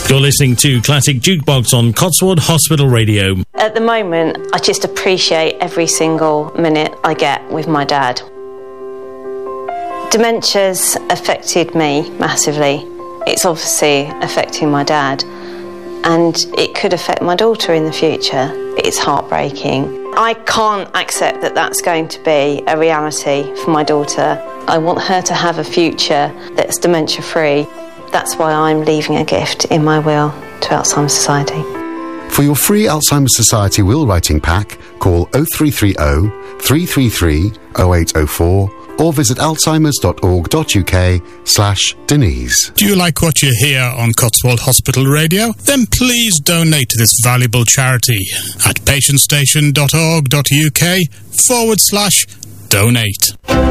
You're listening to Classic Jukebox on Cotswold Hospital Radio. At the moment, I just appreciate every single minute I get with my dad. Dementia's affected me massively. It's obviously affecting my dad, and it could affect my daughter in the future. It's heartbreaking. I can't accept that that's going to be a reality for my daughter. I want her to have a future that's dementia-free. That's why I'm leaving a gift in my will to Alzheimer's Society. For your free Alzheimer's Society will writing pack, call 0330 333 0804 or visit alzheimers.org.uk/Denise. Do you like what you hear on Cotswold Hospital Radio? Then please donate to this valuable charity at patientstation.org.uk/donate.